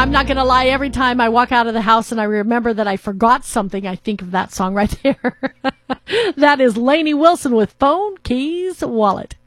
I'm not going to lie. Every time I walk out of the house and I remember that I forgot something, I think of that song right there. That is Lainey Wilson with Phone, Keys, Wallet.